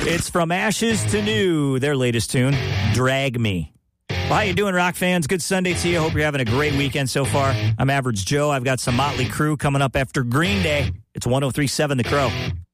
It's From Ashes to New, their latest tune, Drag Me. Well, how you doing, rock fans? Good Sunday to you. Hope you're having a great weekend so far. I'm Average Joe. I've got some Motley Crue coming up after Green Day. It's 103.7 The Crow.